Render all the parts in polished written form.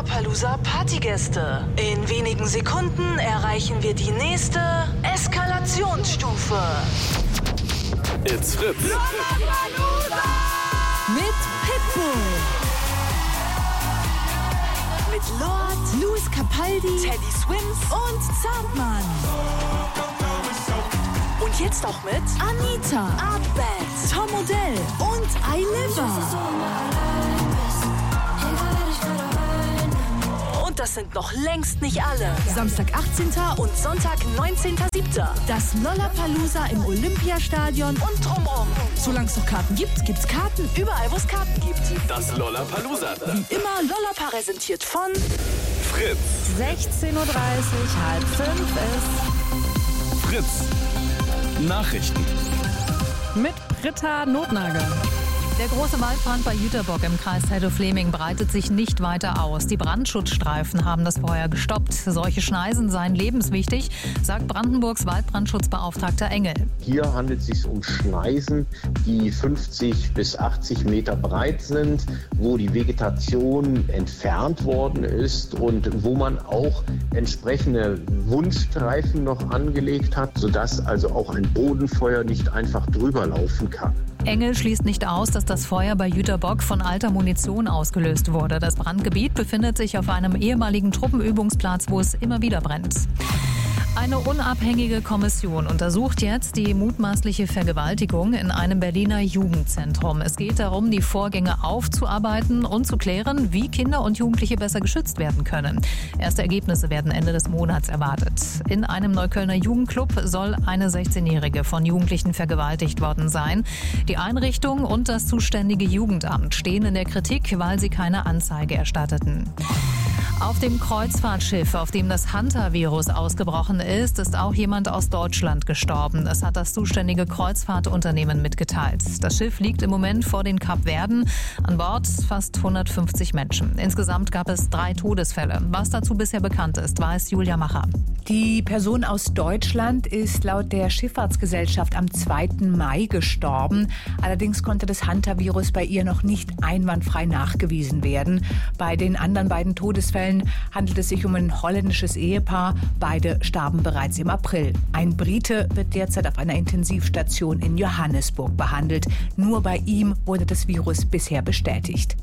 Lollapalooza Partygäste. In wenigen Sekunden erreichen wir die nächste Eskalationsstufe. It's Fritz. Lollapalooza! Mit Pitbull. Mit Lord, Louis Capaldi, Teddy Swims und Sandmann. Und jetzt auch mit Anita, Artband, Tom Odell und iLiver. Und das sind noch längst nicht alle. Samstag 18. und Sonntag 19.07. Das Lollapalooza im Olympiastadion und drumherum. Solange es noch Karten gibt, gibt's Karten überall, wo es Karten gibt. Das Lollapalooza. Wie immer Lollapa präsentiert von Fritz. 16.30 Uhr, 4:30 ist Fritz. Nachrichten. mit Britta Notnagel. Der große Waldbrand bei Jüterbock im Kreis Hedde-Fleming breitet sich nicht weiter aus. Die Brandschutzstreifen haben das Feuer gestoppt. Solche Schneisen seien lebenswichtig, sagt Brandenburgs Waldbrandschutzbeauftragter Engel. Hier handelt es sich um Schneisen, die 50 bis 80 Meter breit sind, wo die Vegetation entfernt worden ist und wo man auch entsprechende Wundstreifen noch angelegt hat, sodass also auch ein Bodenfeuer nicht einfach drüber laufen kann. Engel schließt nicht aus, dass das Feuer bei Jüterbock von alter Munition ausgelöst wurde. Das Brandgebiet befindet sich auf einem ehemaligen Truppenübungsplatz, wo es immer wieder brennt. Eine unabhängige Kommission untersucht jetzt die mutmaßliche Vergewaltigung in einem Berliner Jugendzentrum. Es geht darum, die Vorgänge aufzuarbeiten und zu klären, wie Kinder und Jugendliche besser geschützt werden können. Erste Ergebnisse werden Ende des Monats erwartet. In einem Neuköllner Jugendclub soll eine 16-Jährige von Jugendlichen vergewaltigt worden sein. Die Einrichtung und das zuständige Jugendamt stehen in der Kritik, weil sie keine Anzeige erstatteten. Auf dem Kreuzfahrtschiff, auf dem das Hunter-Virus ausgebrochen ist auch jemand aus Deutschland gestorben. Das hat das zuständige Kreuzfahrtunternehmen mitgeteilt. Das Schiff liegt im Moment vor den Kapverden. An Bord fast 150 Menschen. Insgesamt gab es 3 Todesfälle. Was dazu bisher bekannt ist, weiß Julia Macher. Die Person aus Deutschland ist laut der Schifffahrtsgesellschaft am 2. Mai gestorben. Allerdings konnte das Hunter-Virus bei ihr noch nicht einwandfrei nachgewiesen werden. Bei den anderen beiden Todesfällen handelt es sich um ein holländisches Ehepaar. Beide starben bereits im April. Ein Brite wird derzeit auf einer Intensivstation in Johannesburg behandelt. Nur bei ihm wurde das Virus bisher bestätigt.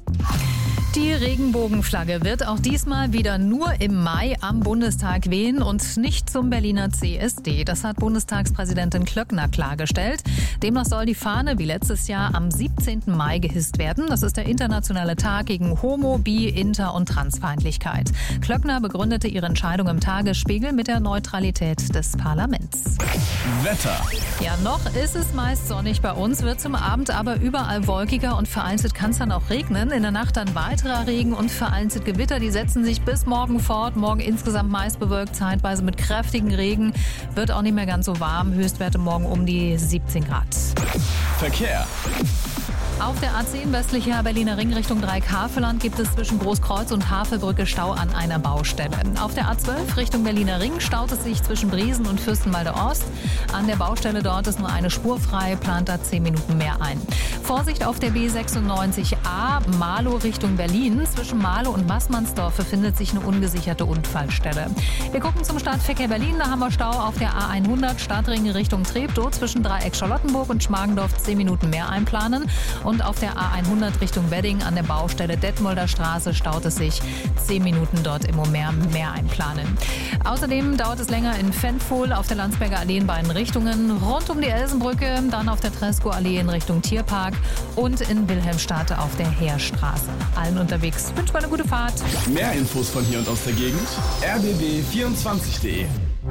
Die Regenbogenflagge wird auch diesmal wieder nur im Mai am Bundestag wehen und nicht zum Berliner CSD. Das hat Bundestagspräsidentin Klöckner klargestellt. Demnach soll die Fahne wie letztes Jahr am 17. Mai gehisst werden. Das ist der internationale Tag gegen Homo-, Bi-, Inter- und Transfeindlichkeit. Klöckner begründete ihre Entscheidung im Tagesspiegel mit der Neutralität des Parlaments. Wetter. Ja, noch ist es meist sonnig bei uns, wird zum Abend aber überall wolkiger und vereinzelt kann es dann auch regnen. In der Nacht dann weiterer Regen und vereinzelt Gewitter, die setzen sich bis morgen fort. Morgen insgesamt meist bewölkt, zeitweise mit kräftigen Regen. Wird auch nicht mehr ganz so warm. Höchstwerte morgen um die 17 Grad. Verkehr. Auf der A10 westlicher Berliner Ring Richtung Dreieckhavelland gibt es zwischen Großkreuz und Havelbrücke Stau an einer Baustelle. Auf der A12 Richtung Berliner Ring staut es sich zwischen Briesen und Fürstenwalde Ost. An der Baustelle dort ist nur eine Spur frei, plant da 10 Minuten mehr ein. Vorsicht auf der B96A Marlow Richtung Berlin. Zwischen Marlow und Maßmannsdorf befindet sich eine ungesicherte Unfallstelle. Wir gucken zum Stadtverkehr Berlin. Da haben wir Stau auf der A100 Stadtring Richtung Treptow. Zwischen Dreieck Charlottenburg und Schmargendorf 10 Minuten mehr einplanen. Und auf der A100 Richtung Wedding an der Baustelle Detmolder Straße staut es sich 10 Minuten dort im Moment mehr einplanen. Außerdem dauert es länger in Fenfohl auf der Landsberger Allee in beiden Richtungen, rund um die Elsenbrücke, dann auf der Tresco-Allee in Richtung Tierpark und in Wilhelmstadt auf der Heerstraße. Allen unterwegs wünsche eine gute Fahrt. Mehr Infos von hier und aus der Gegend. rbb24.de.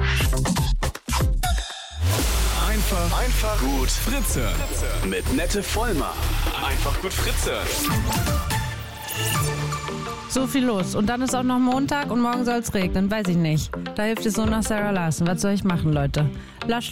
Einfach gut Fritze. Mit Nette Vollmer. Einfach gut Fritze. So viel los. Und dann ist auch noch Montag und morgen soll es regnen. Weiß ich nicht. Da hilft es nur noch Sarah Larsen. Was soll ich machen, Leute?